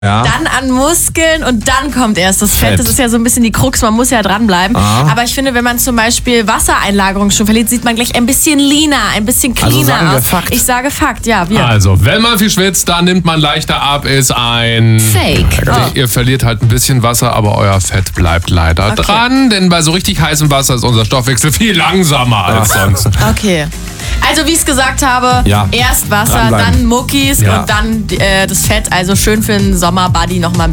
Ja. dann an Muskeln und dann kommt erst das Fett. Das ist ja so ein bisschen die Krux, man muss ja dranbleiben. Aber ich finde, wenn man zum Beispiel Wassereinlagerung schon verliert, sieht man gleich ein bisschen leaner, ein bisschen cleaner sagen wir aus. Fakt. Ich sage Fakt, ja. Wir. Also, wenn man viel schwitzt, dann nimmt man leichter ab, ist ein... Fake. Ihr verliert halt ein bisschen Wasser, aber euer Fett bleibt leider dran, denn bei so richtig heißem Wasser ist unser Stoffwechsel viel langsamer als sonst. Okay. Also wie ich es gesagt habe, erst Wasser, Dranbleiben. dann Muckis und dann das Fett. Also schön für den Sommer-Buddy nochmal